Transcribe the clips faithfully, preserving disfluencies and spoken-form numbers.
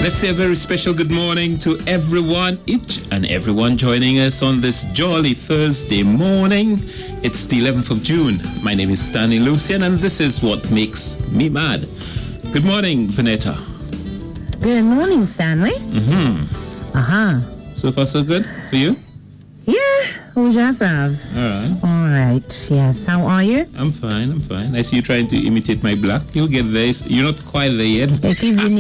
Let's say a very special good morning to everyone, each and everyone joining us on this jolly Thursday morning. It's the eleventh of June. My name is Stanley Lucian, and this is what makes me mad. Good morning, Vanetta. Good morning, Stanley. Mm-hmm. Uh-huh. So far, so good for you? Yeah, we just have. All right. All right, yes. How are you? I'm fine, I'm fine. I see you trying to imitate my black. You'll get there. You're not quite there yet. I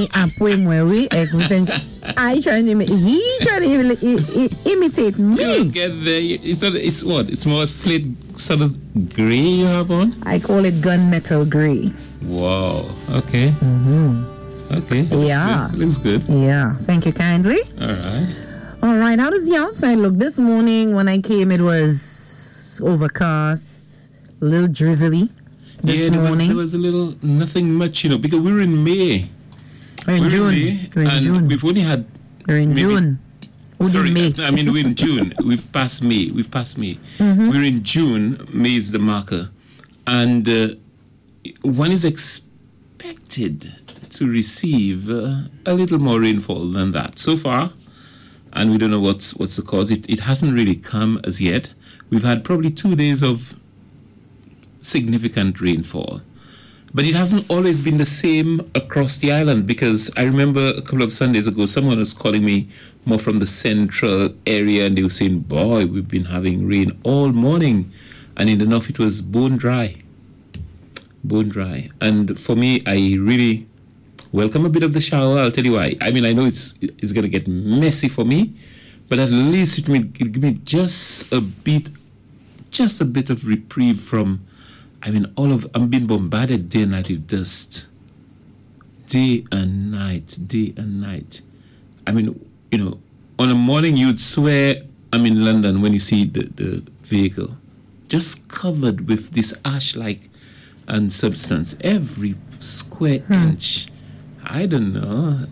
trying to imitate. He trying to imi- imitate me. You'll get there. It's, not, it's what? It's more slate sort of gray you have on? I call it gunmetal gray. Wow. Okay. Mm-hmm. Okay. Looks yeah. Good. Looks good. Yeah. Thank you kindly. All right. All right. How does the outside look? This morning when I came, it was overcast, a little drizzly. This yeah, there morning. was, there was a little, nothing much, you know, because we were in May. We're in we're June. In May, we're in and June. We've only had. We're in maybe, June. We're sorry, in May. I mean, we're in June. We've passed May. We've passed May. Mm-hmm. We're in June. May is the marker. And uh, one is expected to receive uh, a little more rainfall than that. So far, and we don't know what's what's the cause. It, it hasn't really come as yet. We've had probably two days of significant rainfall. But it hasn't always been the same across the island, because I remember a couple of Sundays ago, someone was calling me more from the central area, and they were saying, boy, we've been having rain all morning. And in the north, it was bone dry. Bone dry. And for me, I really welcome a bit of the shower. I'll tell you why. I mean, I know it's it's going to get messy for me, but at least it will give me just a bit, just a bit of reprieve from, I mean, all of, I'm being bombarded day and night with dust. Day and night, day and night. I mean, you know, on a morning you'd swear I'm in London when you see the, the vehicle. Just covered with this ash-like and substance. Every square hmm. inch. I don't know.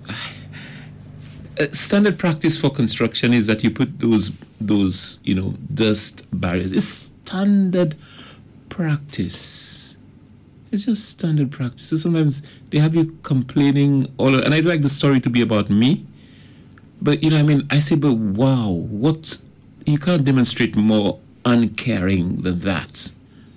Uh, standard practice for construction is that you put those, those, you know, dust barriers. It's standard practice. It's just standard practice. So sometimes they have you complaining all, and I'd like the story to be about me. But you know, I mean, I say, but wow, what, you can't demonstrate more uncaring than that.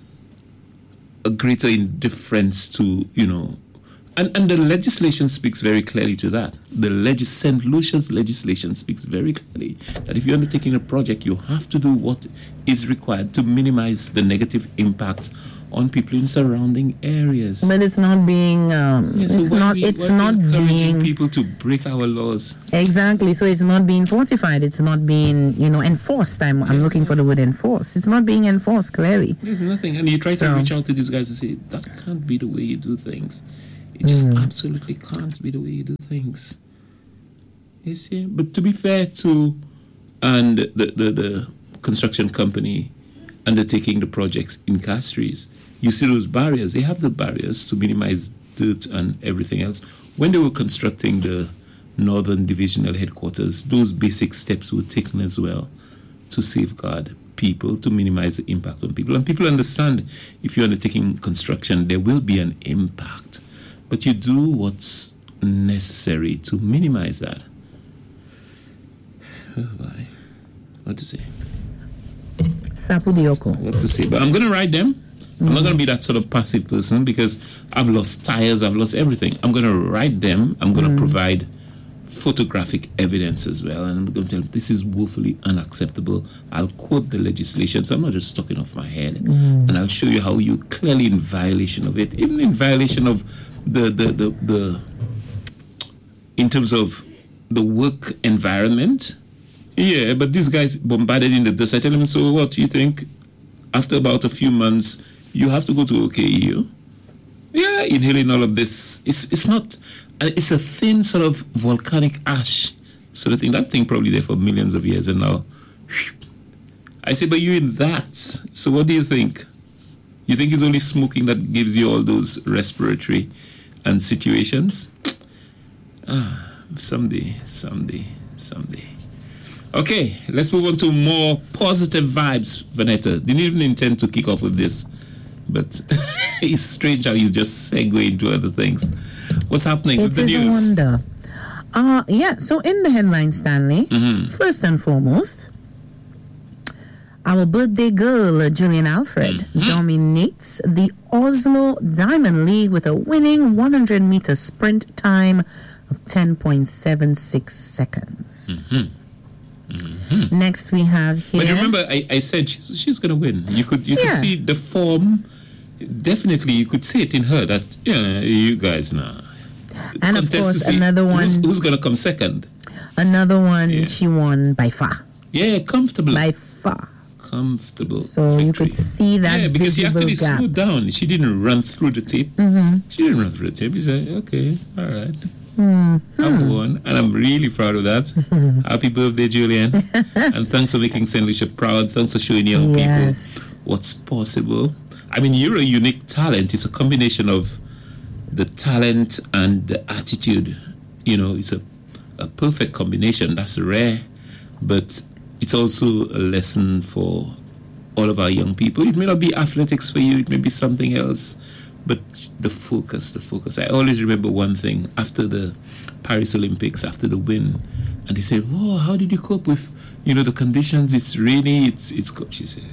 A greater indifference to, you know, and, and the legislation speaks very clearly to that. The legis- Saint Lucia's legislation speaks very clearly that if you're undertaking a project, you have to do what is required to minimize the negative impact on people in surrounding areas. But it's not being. Um, yeah, so it's why not. we, it's why not encouraging being people to break our laws. Exactly. So it's not being fortified. It's not being, you know, enforced. I'm. Yeah. I'm looking for the word enforced. It's not being enforced clearly. There's nothing, and you try so, to reach out to these guys and say that can't be the way you do things. It just mm. absolutely can't be the way you do things. You see? But to be fair to and the, the, the construction company undertaking the projects in Castries, you see those barriers. They have the barriers to minimize dirt and everything else. When they were constructing the Northern Divisional Headquarters, those basic steps were taken as well to safeguard people, to minimize the impact on people. And people understand if you're undertaking construction, there will be an impact. But you do what's necessary to minimize that. Oh boy. What to say? Sapudioko. What to say? But I'm going to write them. Mm-hmm. I'm not going to be that sort of passive person, because I've lost tires, I've lost everything. I'm going to write them. I'm going to mm-hmm. provide photographic evidence as well. And I'm going to tell them this is woefully unacceptable. I'll quote the legislation, so I'm not just talking off my head. Mm-hmm. And I'll show you how you're clearly in violation of it, even in violation of the, the, the, the in terms of the work environment. Yeah, but these guys bombarded in the dust. I tell them, so what do you think? After about a few months, you have to go to O K E U. Yeah, inhaling all of this. It's it's not, it's a thin sort of volcanic ash sort of thing. That thing probably there for millions of years, and now, I say, but you're in that. So what do you think? You think it's only smoking that gives you all those respiratory and situations? Ah, someday, someday, someday. Okay, let's move on to more positive vibes, Vanetta. Didn't even intend to kick off with this, but it's strange how you just segue into other things. What's happening it with the news? It is a wonder. Uh, yeah, so in the headline, Stanley, Mm-hmm. first and foremost, our birthday girl, Julian Alfred, Mm-hmm. dominates the Oslo Diamond League with a winning one hundred meter sprint time of ten point seven six seconds. Mm-hmm. Mm-hmm. Next, we have here... But remember, I, I said she's, she's going to win. You could you Yeah. could see the form. Definitely, you could see it in her that, you know, you guys now. And of contest course, to see another one... Who's, who's going to come second? Another one Yeah. she won by far. Yeah, comfortable. By far. Comfortable. So victory. you could see that Yeah, because she visible actually gap. slowed down. She didn't run through the tape. Mm-hmm. She didn't run through the tape. She said, okay, all right. Mm-hmm. I've won, and I'm really proud of that. Happy birthday, Julian. And thanks for making Saint Lucia proud. Thanks for showing young Yes. people what's possible. I mean, you're a unique talent. It's a combination of the talent and the attitude. You know, it's a, a perfect combination. That's rare, but it's also a lesson for all of our young people. It may not be athletics for you, it may be something else, but the focus, the focus. I always remember one thing after the Paris Olympics, after the win, and they said, "Whoa, how did you cope with, you know, the conditions? It's rainy, it's it's." Co-. She said,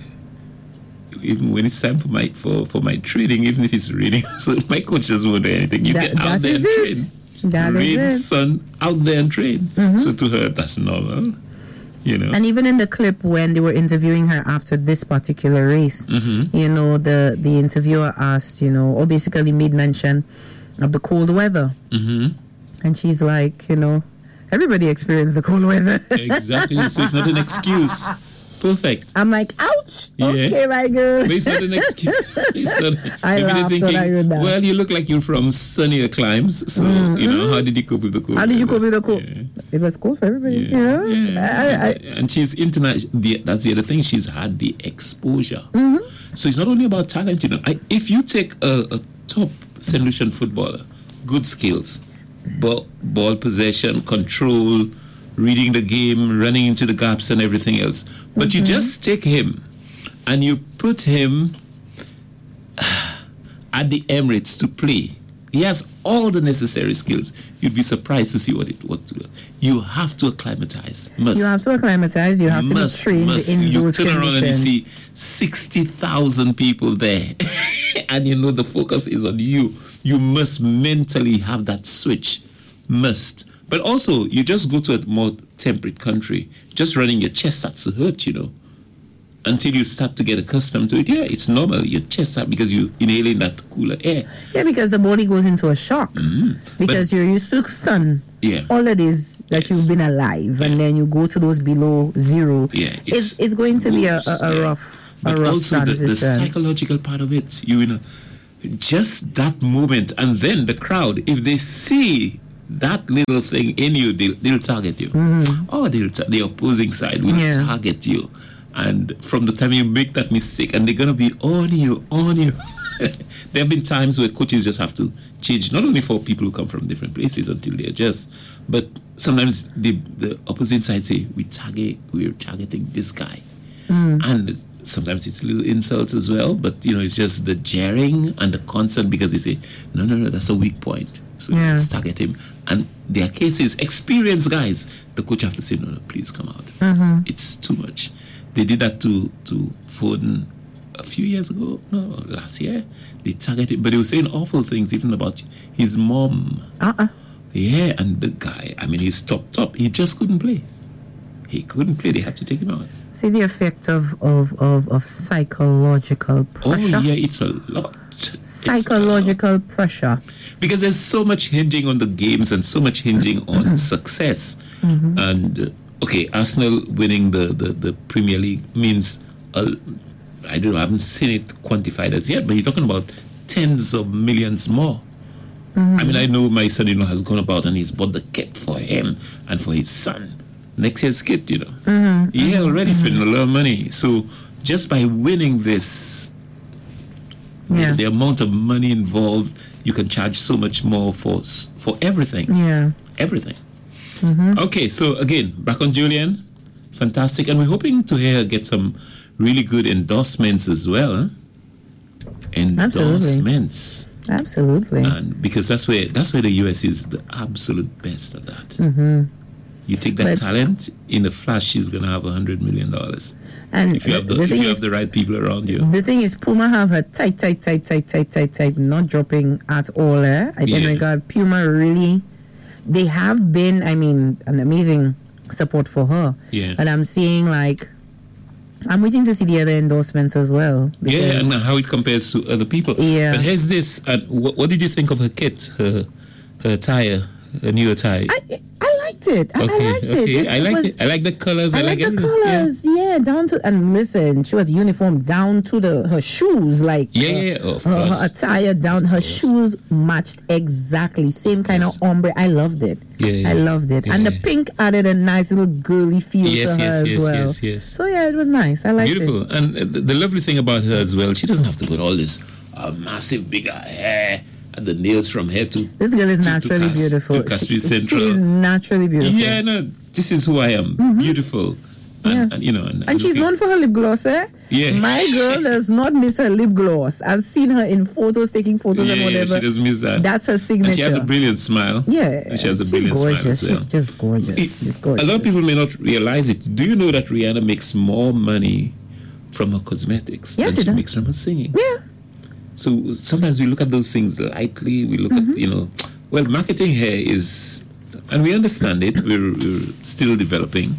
"Even when it's time for my for, for my training, even if it's raining, so my coach doesn't want to do anything. You That- get out that there is and it. train. That is Rain, it. sun, out there and train." Mm-hmm. So to her, that's normal, you know. And even in the clip when they were interviewing her after this particular race, Mm-hmm. you know, the, the interviewer asked, you know, or basically made mention of the cold weather. Mm-hmm. And she's like, you know, everybody experienced the cold weather. Exactly. So it's not an excuse. Perfect. I'm like, ouch. Yeah. Okay, my girl. But it's not an excuse. It's not, I maybe they're laughed when I heard that. well, you look like you're from sunnier climes. So, you know, how did you cope with the cold? How did you cope with the weather? cold? Yeah. It was cold for everybody. Yeah. You know? Yeah. I, I, And she's international. That's the other thing. She's had the exposure. Mm-hmm. So it's not only about talent. You know, I, if you take a, a top Saint Lucian footballer, good skills, ball, ball possession, control, reading the game, running into the gaps, and everything else. But Mm-hmm. you just take him and you put him at the Emirates to play. He has all the necessary skills. You'd be surprised to see what it what you have to acclimatize. Must. you have to acclimatize. You have to must, be trained must. in You those turn conditions. around and you see sixty thousand people there, and you know the focus is on you. You must mentally have that switch. Must. But also, you just go to a more temperate country, just running your chest starts to hurt, you know. Until you start to get accustomed to it, yeah, it's normal. Your chest hurts because you're inhaling that cooler air. Yeah, because the body goes into a shock. Because you're used to sun. Yeah. All it is that Yes. you've been alive, and then you go to those below zero. Yeah, it's it's it's going to be a, moves, a, a yeah. rough, a But rough also the, transition. the psychological part of it, you know, just that moment, and then the crowd, if they see that little thing in you, they'll, they'll target you. Oh, they'll ta- the opposing side will Yeah. target you. And from the time you make that mistake, and they're going to be on you, on you. There have been times where coaches just have to change, not only for people who come from different places until they adjust, but sometimes the, the opposite side say, we target, we're targeting this guy. And sometimes it's little insults as well, but you know, it's just the jeering and the concern because they say, no, no, no, that's a weak point. So Yeah. let's target him. And there are cases, experienced guys, the coach have to say, no, no, please come out. It's too much. They did that to, to Foden a few years ago, no, last year. They targeted, but they were saying awful things even about his mom. Uh-uh. Yeah, and the guy, I mean, he's top, top. He just couldn't play. He couldn't play. They had to take him out. See the effect of, of, of, of psychological pressure. Oh, yeah, it's a lot. It's Psychological pressure. because there's so much hinging on the games and so much hinging on success. And uh, okay, Arsenal winning the, the, the Premier League means uh, I don't know, I haven't seen it quantified as yet, but you're talking about tens of millions more. I mean, I know my son-in-law has gone about and he's bought the kit for him and for his son. Next year's kit, you know. Mm-hmm. Yeah, already spending a lot of money. So just by winning this, Yeah. the, the amount of money involved, you can charge so much more for s- for everything. Yeah. Everything. Okay, so again, back on Julian. Fantastic. And we're hoping to hear her get some really good endorsements as well. Huh? Endorsements. Absolutely. And because that's where that's where the U S is the absolute best at that. Mm-hmm. You take that But- talent, in a flash, she's gonna have a hundred million dollars. And If you have the, the if thing you is, have the right people around you. the thing is, Puma have her tight, tight, tight, tight, tight, tight, tight, not dropping at all. Eh? I Yeah. In regard, Puma really, they have been, I mean, an amazing support for her. Yeah. And I'm seeing like, I'm waiting to see the other endorsements as well. Yeah, because- and how it compares to other people. Yeah. But here's this. Uh, what, what did you think of her kit, her her attire, her new attire? I, I liked it. I, okay, I liked okay. it. it. I it like was, it. I like the colors. I, I like the everything. Yeah. colors, yeah. down to and listen, she was uniform down to the her shoes, like Yeah, uh, yeah, yeah, of her, her course. attire down, her shoes matched exactly same kind course. of ombre. I loved it. Yeah, yeah, I loved it, and the yeah. pink added a nice little girly feel Yes, to her yes, as yes, well. yes, yes. So yeah, it was nice. I liked Beautiful. it. And uh, the, the lovely thing about her as well, she doesn't have to put all this uh, massive big hair and the nails from hair to. This girl is to- to naturally Cas- beautiful. to Castries She- Central. She is naturally beautiful. Yeah, no, this is who I am. Beautiful. And, Yeah. and, you know, and, And she's looking- known for her lip gloss, eh? Yeah. My girl does not miss her lip gloss. I've seen her in photos, taking photos Yeah, and yeah, whatever. she doesn't miss that. That's her signature. And she has a brilliant smile. Yeah. And she has a she's brilliant smile gorgeous. as well. She's just gorgeous. It- she's gorgeous. A lot of people may not realize it. Do you know that Rihanna makes more money from her cosmetics Yes, than she she does. makes from her singing? Yeah. So sometimes we look at those things lightly. We look Mm-hmm. at, you know, well, marketing here is, and we understand it. We're, we're still developing.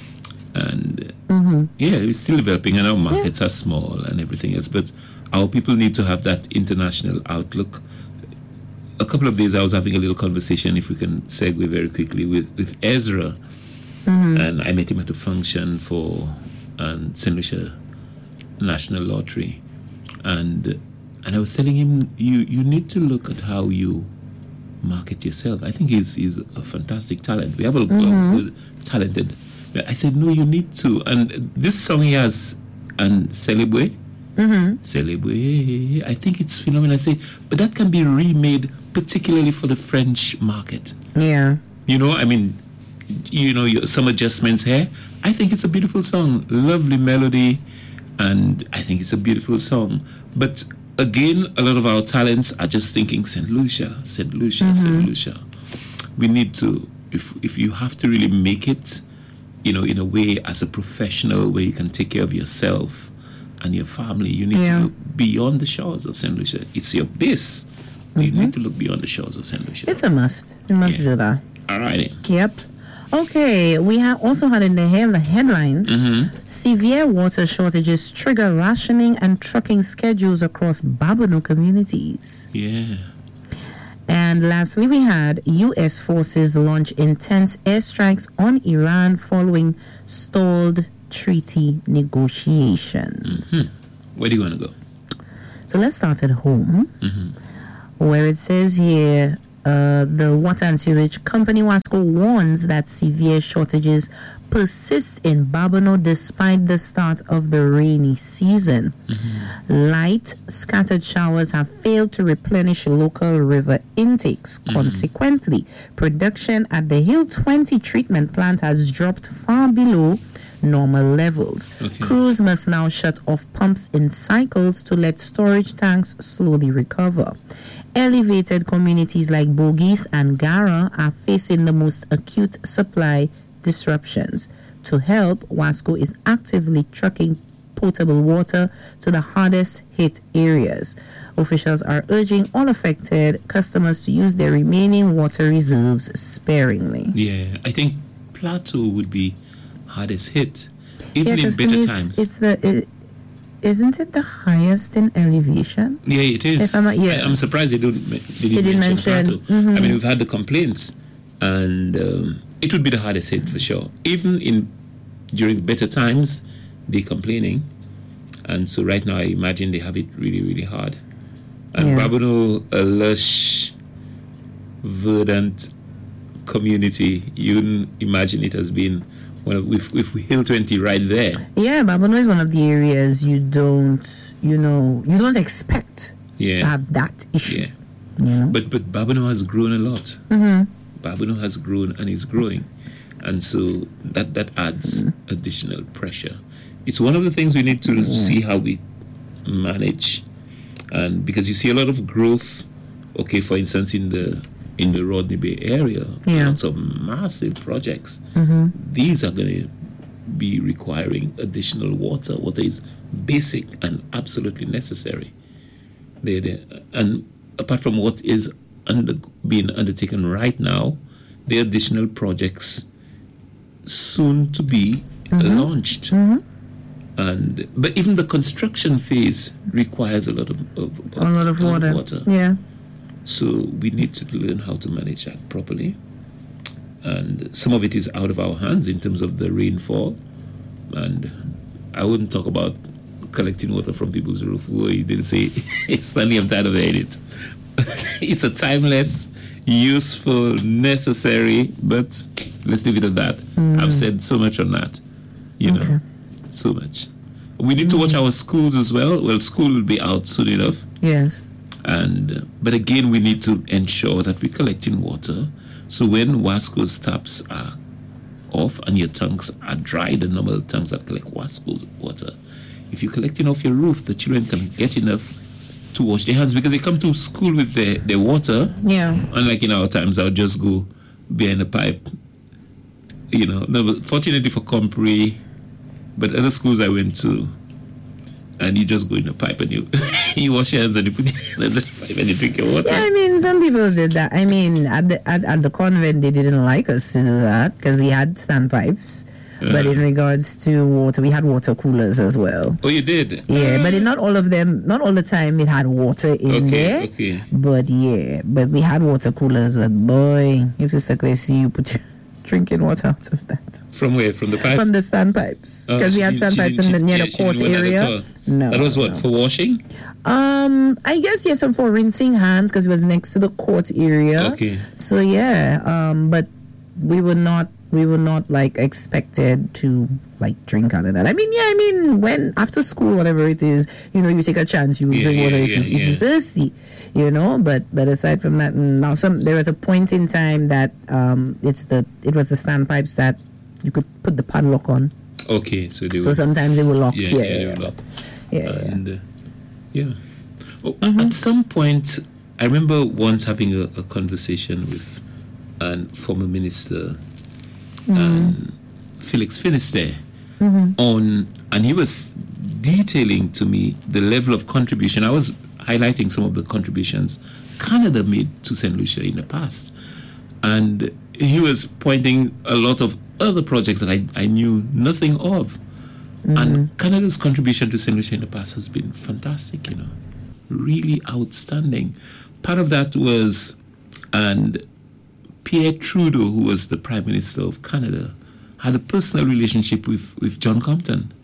And Mm-hmm. yeah, we're still developing, and our markets are small and everything else. But our people need to have that international outlook. A couple of days I was having a little conversation, if we can segue very quickly, with, with Ezra. Mm-hmm. And I met him at a function for um, Saint Lucia National Lottery. And and I was telling him, you, you need to look at how you market yourself. I think he's, he's a fantastic talent. We have a, a good, talented. I said, no, you need to. And this song he has, and Celebre, Mm-hmm. Celebre, I think it's phenomenal. I say, but that can be remade particularly for the French market. Yeah. You know, I mean, you know, your- some adjustments here. I think it's a beautiful song, lovely melody, and I think it's a beautiful song. But again, a lot of our talents are just thinking Saint Lucia, Saint Lucia, Saint Lucia. We need to, if if you have to really make it, you know, in a way as a professional where you can take care of yourself and your family, you need Yeah. to look beyond the shores of Saint Lucia. It's your base. but You need to look beyond the shores of Saint Lucia. It's a must. You must Yeah. do that. All righty. Yep. Okay, we have also had in the head- headlines Mm-hmm. severe water shortages trigger rationing and trucking schedules across Babonneau communities. Yeah. And lastly, we had U S forces launch intense airstrikes on Iran following stalled treaty negotiations. Where do you want to go? So let's start at home, where it says here uh, the Water and Sewage Company Wasco warns that severe shortages persist in Babonneau despite the start of the rainy season. Light scattered showers have failed to replenish local river intakes. Consequently, production at the Hill twenty treatment plant has dropped far below normal levels. Okay. Crews must now shut off pumps in cycles to let storage tanks slowly recover. Elevated communities like Bogies and Gara are facing the most acute supply disruptions. To help, Wasco is actively trucking potable water to the hardest hit areas. Officials are urging all affected customers to use their remaining water reserves sparingly. Yeah, I think Plateau would be hardest hit, even in 'cause better it's, times. It's the it, isn't it the highest in elevation? yeah, it is. If I'm not- yeah. I, am surprised they don't. They didn't, They didn't mention, mention- Plateau. mhm. I mean, we've had the complaints, and um, it would be the hardest hit for sure. Even in during better times, they're complaining, and so right now I imagine they have it really, really hard. And Yeah. Babonneau, a lush, verdant community, you wouldn't imagine it as being one of with, with Hill twenty right there. Yeah, Babonneau is one of the areas you don't, you know, you don't expect to Yeah, have that issue. yeah. You know? But but Babonneau has grown a lot. Mm-hmm. Babonneau has grown and is growing, and so that that adds additional pressure. It's one of the things we need to see how we manage, and because you see a lot of growth Okay, for instance, in the in the Rodney Bay area, Yeah. lots of massive projects. Mm-hmm. These are going to be requiring additional water. Water is basic and absolutely necessary. They, they, and apart from what is under, being undertaken right now, the additional projects soon to be Mm-hmm. launched. Mm-hmm. And but even the construction phase requires a lot of, of, of A lot of water. water. Yeah. So we need to learn how to manage that properly. And some of it is out of our hands in terms of the rainfall. And I wouldn't talk about collecting water from people's roof. Who they'll say, Stanley, I'm tired of hearing it. It's a timeless, useful, necessary, but let's leave it at that. Mm. I've said so much on that. You know, okay. So much. We need mm. to watch our schools as well. Well, school will be out soon enough. Yes. And uh, but again, we need to ensure that we're collecting water. So when Wasco's taps are off and your tanks are dry, the normal tanks that collect Wasco water, if you're collecting off your roof, the children can get enough to wash their hands because they come to school with their, their water. Yeah. Unlike in our times, I'll just go behind the pipe. You know, no, but fortunately for Compre, but other schools I went to, and you just go in the pipe and you you wash your hands and you put it in the pipe and you drink your water. Yeah, I mean, some people did that. I mean, at the at, at the convent, they didn't like us to do that because we had standpipes. Uh-huh. But in regards to water, we had water coolers as well. Oh, you did? Yeah, uh-huh. But in not all of them, not all the time it had water in okay, there. Okay. But yeah, but we had water coolers. But boy, if Sister Clacy, you put your drinking water out of that. From where? From the pipe? From the standpipes. Because oh, we had standpipes in the, near yeah, the court area. No. That was what, no. for washing? Um, I guess, yes, and for rinsing hands because it was next to the court area. Okay. So, yeah, um, but we were not, we were not, like, expected to, like, drink out of that. I mean, yeah, I mean, when, after school, whatever it is, you know, you take a chance, you yeah, drink yeah, water yeah, if, you, yeah. if you're thirsty. You know, but but aside from that, now some there was a point in time that um it's the it was the standpipes that you could put the padlock on. Okay, so they were, so sometimes they were locked. Yeah, Yeah, yeah, yeah, they were locked. Yeah, and uh, yeah. Oh, mm-hmm. At some point, I remember once having a, a conversation with a former minister, mm-hmm. um, Felix Finisterre, mm-hmm. on, and he was detailing to me the level of contribution. I was highlighting some of the contributions Canada made to Saint Lucia in the past. And he was pointing a lot of other projects that I, I knew nothing of. Mm-hmm. And Canada's contribution to Saint Lucia in the past has been fantastic, you know, really outstanding. Part of that was, and Pierre Trudeau, who was the Prime Minister of Canada, had a personal relationship with, with John Compton.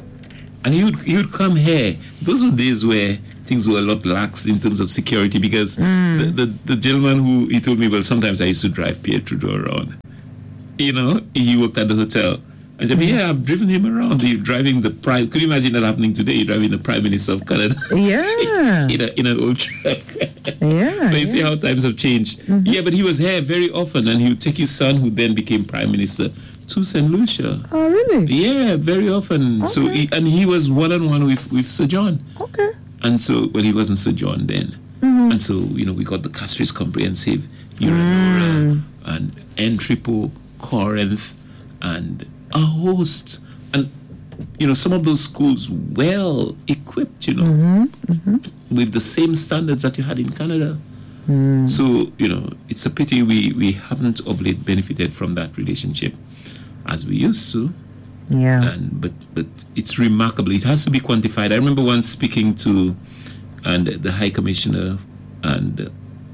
And he would he would come here. Those were days where things were a lot lax in terms of security because mm. the, the, the gentleman who he told me, well, sometimes I used to drive Pierre Trudeau around. You know, he worked at the hotel. And I said, yeah, I've driven him around. You're driving the prime. Could you imagine that happening today? You're driving the Prime Minister of Canada. Yeah. in, a, in an old truck. Yeah. But you yeah. see how times have changed. Mm-hmm. Yeah, but he was here very often, and he would take his son, who then became Prime Minister, to Saint Lucia. Oh, really? Yeah, very often. Okay. So, he, and he was one-on-one with, with Sir John. Okay. And so, well, he wasn't Sir John then. Mm-hmm. And so, you know, we got the Castries Comprehensive, Uranora, mm. and Entripo, Corinth, and a host. And, you know, some of those schools well equipped, you know, mm-hmm. Mm-hmm. with the same standards that you had in Canada. Mm. So, you know, it's a pity we, we haven't of late benefited from that relationship as we used to. Yeah. And but but it's remarkable. It has to be quantified. I remember once speaking to and the High Commissioner and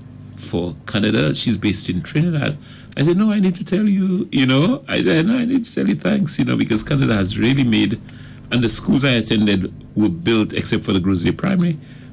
for Canada. She's based in Trinidad. I said, no, I need to tell you, you know. I said, no, I need to tell you thanks, you know, because Canada has really made, and the schools I attended were built, except for the Grizzly Primary,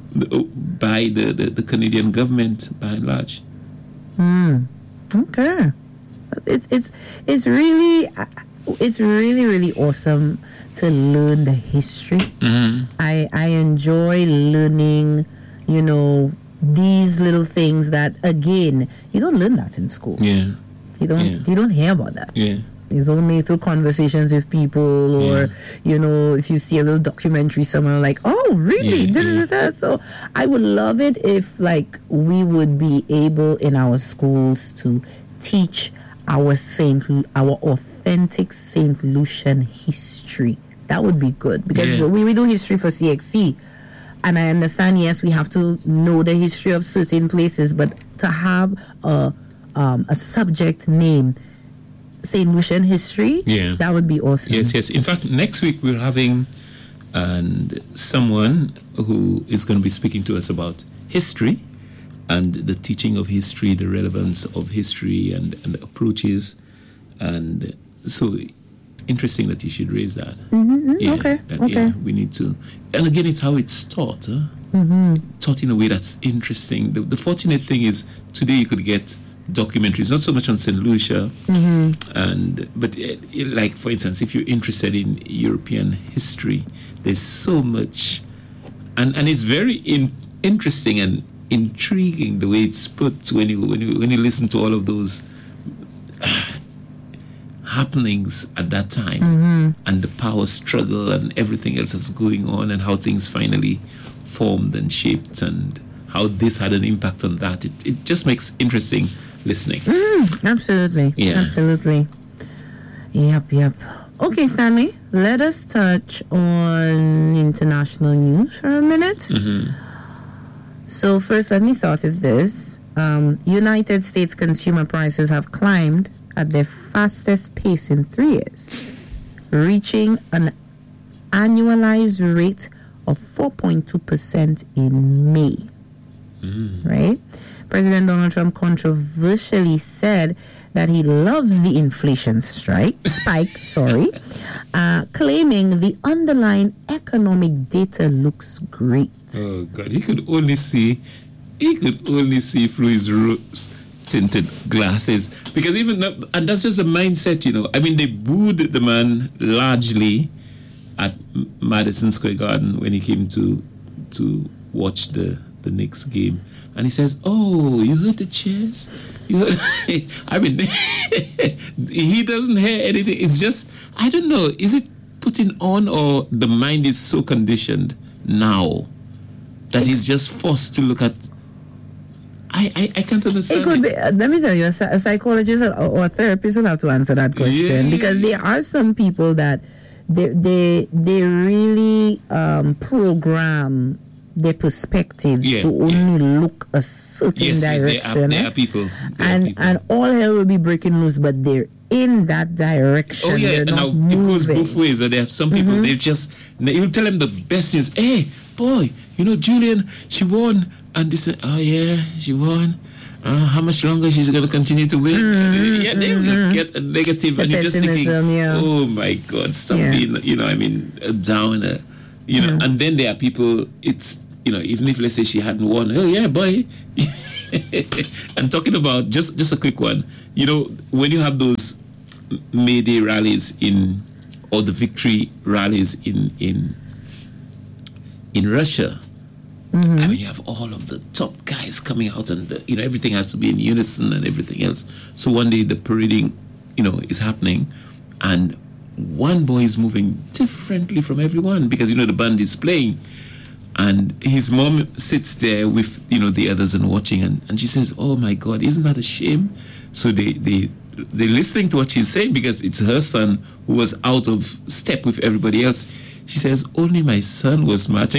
by the, the, the Canadian government, by and large. Hmm. Okay. It's it's it's really it's really really awesome to learn the history. Mm-hmm. I I enjoy learning, you know, these little things that again you don't learn that in school. Yeah. You don't yeah. you don't hear about that. Yeah. It's only through conversations with people, or Yeah. you know, if you see a little documentary somewhere, like, oh, really? Yeah, Da, da, da, da. So I would love it if, like, we would be able in our schools to teach our Saint, Lu- our authentic Saint Lucian history. That would be good, because Yeah. we, we do history for C X C, and I understand, yes, we have to know the history of certain places, but to have a um, a subject name, Saint Lucian history, Yeah. that would be awesome. Yes, yes. In fact, next week we're having and someone who is going to be speaking to us about history and the teaching of history, the relevance of history and, and approaches. And so interesting that you should raise that. Mm-hmm, Yeah, okay, that, okay. yeah, we need to. And again, it's how it's taught. Huh? Mm-hmm. Taught in a way that's interesting. The, the fortunate thing is today you could get documentaries, not so much on Saint Lucia, Mm-hmm. and but uh, like for instance, if you're interested in European history, there's so much, and and it's very in, interesting and intriguing the way it's put when you when you when you listen to all of those happenings at that time, Mm-hmm. and the power struggle and everything else that's going on, and how things finally formed and shaped, and how this had an impact on that. It it just makes interesting listening. Mm, absolutely. Yeah. Absolutely. Yep, yep. Okay, Stanley, let us touch on international news for a minute. Mm-hmm. So first, let me start with this. Um, United States consumer prices have climbed at their fastest pace in three years, reaching an annualized rate of four point two percent in May. Mm. Right? President Donald Trump controversially said that he loves the inflation strike spike, sorry, uh, claiming the underlying economic data looks great. Oh God, he could only see, he could only see through his rose tinted glasses, because even that, and that's just a mindset, you know. I mean, they booed the man largely at Madison Square Garden when he came to to watch the the Knicks game. And he says, "Oh, you heard the cheers? You heard?" I mean, he doesn't hear anything. It's just, I don't know. Is it putting on, or the mind is so conditioned now that he's just forced to look at? I I, I can't understand. It could be, uh, let me tell you, a, psy- a psychologist or, or a therapist will have to answer that question, Yeah. because there are some people that they they they really um, program their perspectives Yeah, to only look a certain Yes, yes, there direction, are, there eh? are people. There are and people. and all hell will be breaking loose, but they're in that direction. Oh yeah, they're and not now it goes moving. both ways. And there are some people, Mm-hmm. they just, you'll tell them the best news. Hey, boy, you know, Julian, she won. And they say, oh yeah, she won. Uh, how much longer she's going to continue to win? Mm-hmm, Yeah, they will get a negative, The and you're just thinking, pessimism, yeah. oh my God, stop Yeah. being, you know, I mean, a downer. You know, and then there are people, it's, you know, even if let's say she hadn't won, oh yeah, boy. And talking about, just, just a quick one, you know, when you have those May Day rallies in, or the victory rallies in, in, in Russia, Mm-hmm. I mean, you have all of the top guys coming out, and the, you know, everything has to be in unison and everything else. So one day the parading, you know, is happening, and one boy is moving differently from everyone because, you know, the band is playing, and his mom sits there with, you know, the others and watching, and, and she says, "Oh my God, isn't that a shame?" So they they they're listening to what she's saying because it's her son who was out of step with everybody else. She says, "Only my son was matching."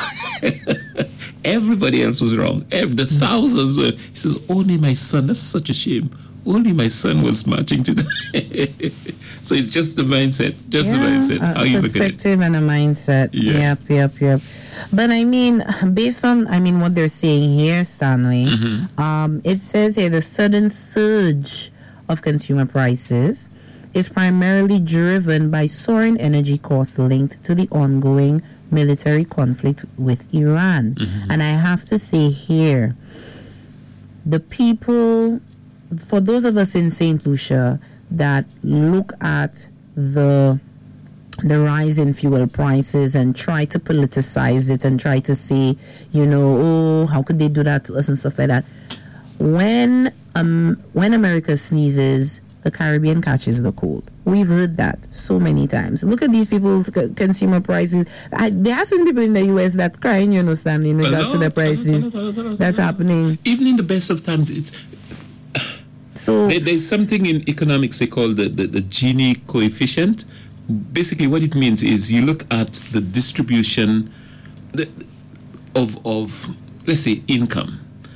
Everybody else was wrong. Every, the thousands were. He says, "Only my son." That's such a shame. Only my son was matching to the. So it's just the mindset. Just Yeah, the mindset. a How you look at it. perspective and a mindset. Yeah. Yep, yep, yep. But I mean, based on I mean what they're saying here, Stanley, Mm-hmm. um, it says here the sudden surge of consumer prices is primarily driven by soaring energy costs linked to the ongoing military conflict with Iran. Mm-hmm. And I have to say here, the people, for those of us in Saint Lucia that look at the the rise in fuel prices and try to politicize it and try to say, you know, oh, how could they do that to us and stuff like that? When um when America sneezes, the Caribbean catches the cold. We've heard that so many times. Look at these people's c- consumer prices. I, there are some people in the U S that crying, you understand, in regards to the prices that's happening. Even in the best of times, it's so there, there's something in economics they call the, the, the Gini coefficient. Basically, what it means is you look at the distribution of of let's say income.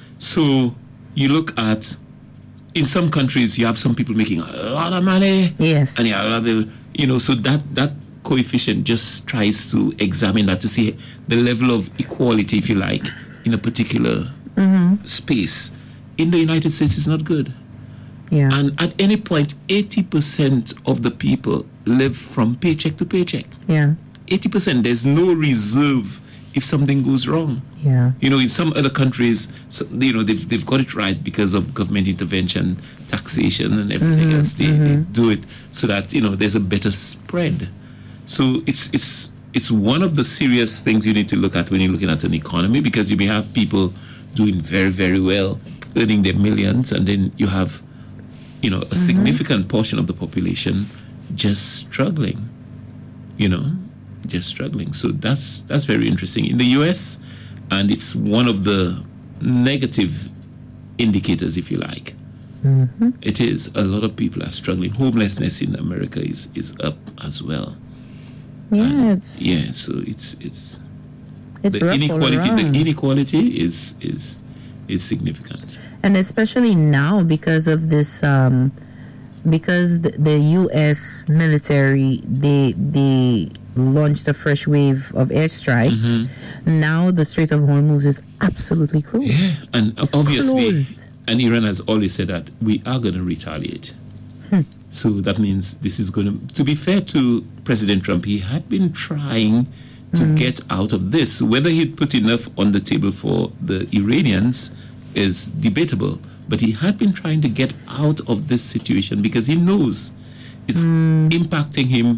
So you look at, in some countries you have some people making a lot of money, yes, and you have a lot of, you know, so that that coefficient just tries to examine that to see the level of equality, if you like, in a particular mm-hmm. space. In the United States, it's not good. Yeah. And at any point, eighty percent of the people live from paycheck to paycheck. Yeah. eighty percent. There's no reserve if something goes wrong. Yeah. You know, in some other countries, so, you know, they've they've got it right because of government intervention, taxation, and everything mm-hmm, else. They, mm-hmm. they do it so that, you know, there's a better spread. So it's it's it's one of the serious things you need to look at when you're looking at an economy, because you may have people doing very, very well, earning their millions, and then you have, you know, a mm-hmm. significant portion of the population just struggling, you know, just struggling. So that's that's very interesting in the U S, and it's one of the negative indicators, if you like. Mm-hmm. It is. A lot of people are struggling. Homelessness in America is, is up as well. Yeah, And it's yeah. So it's it's, it's the rough all inequality. around. The inequality is is is significant. And especially now because of this, um, because the, the U S military, they they launched a fresh wave of airstrikes. Mm-hmm. Now the Strait of Hormuz is absolutely closed. Yeah, and It's obviously, closed. and Iran has always said that we are going to retaliate. Hmm. So that means this is going to. To be fair to President Trump, he had been trying to Mm. get out of this. Whether he'd put enough on the table for the Iranians is debatable, but he had been trying to get out of this situation because he knows it's Mm. impacting him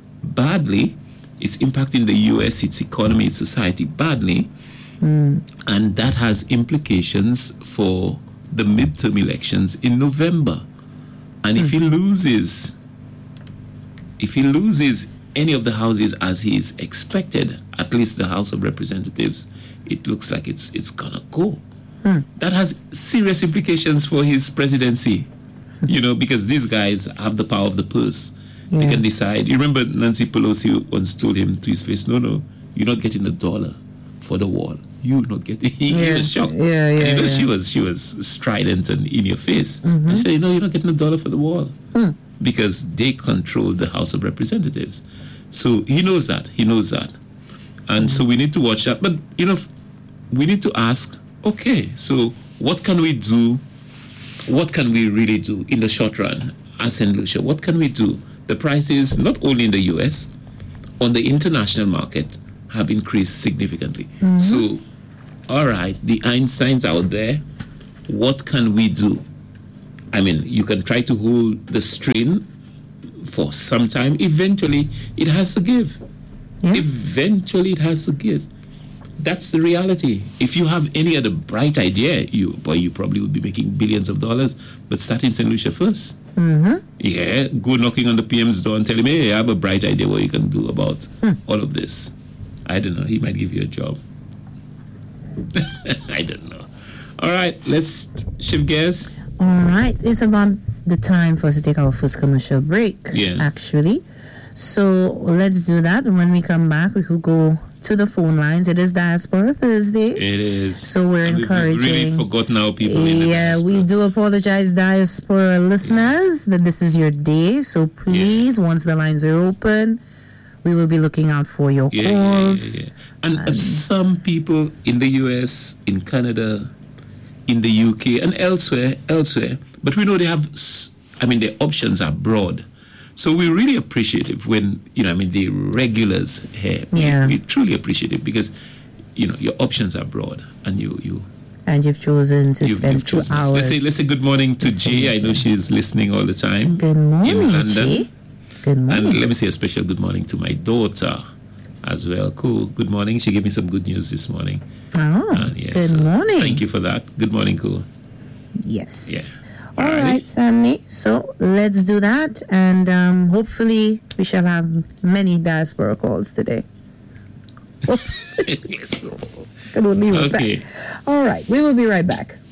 badly. It's impacting the U S, its economy, its society badly, Mm. and that has implications for the midterm elections in November. And if he loses, if he loses any of the houses as he is expected, at least the House of Representatives, it looks like it's it's gonna go. Hmm. That has serious implications for his presidency, you know, because these guys have the power of the purse. They Yeah. can decide. You remember Nancy Pelosi once told him to his face, no, no, you're not getting a dollar for the wall. You're not getting, he, he Yeah. was shocked. Yeah, yeah, And you know, yeah. she was she was strident and in your face. Mm-hmm. I said, no, you're not getting a dollar for the wall. Hmm. Because they control the House of Representatives. So he knows that. He knows that. And so we need to watch that. But, you know, we need to ask, okay, so what can we do? What can we really do in the short run as Saint Lucia? What can we do? The prices, not only in the U S, on the international market, have increased significantly. Mm-hmm. So, all right, the Einsteins out there, what can we do? I mean, you can try to hold the strain for some time. Eventually, it has to give. Yeah. Eventually, it has to give. That's the reality. If you have any other bright idea, you boy, you probably would be making billions of dollars. But start in Saint Lucia first. Mm-hmm. Yeah, go knocking on the P M's door and tell him, hey, I have a bright idea what you can do about Hmm. all of this. I don't know. He might give you a job. I don't know. All right, let's shift gears. All right, it's about the time for us to take our first commercial break, Yeah. actually. So let's do that. When we come back, we will go to the phone lines. It is Diaspora Thursday. It is. So we're And we've- We've really encouraging- forgotten our people in the Yeah, we diaspora. do apologize, Diaspora listeners, but this is your day. So please, once the lines are open, we will be looking out for your Yeah, yeah, yeah, calls. yeah. And uh, some people in the U S, in Canada, in the U K, and elsewhere, elsewhere. But we know they have, s- I mean, their options are broad. So we really appreciate it when, you know, I mean, the regulars here. we- Yeah. We, truly appreciate it because, you know, your options are broad and you, you, And you've chosen to you spend you've two chosen us. hours. Let's say, let's say good morning to Let's say Jay. I know Jay. she's listening all the time. Good in morning, London. Jay. Good morning. And let me say a special good morning to my daughter as well. Cool. Good morning. She gave me some good news this morning. Oh, And yeah, good so morning. Thank you for that. Good morning, Cool. Yes. Yeah. All Alright. right, Sammy. So let's do that, and um, hopefully we shall have many diaspora calls today. Yes. Can only reply. Okay. All right, we will be right back.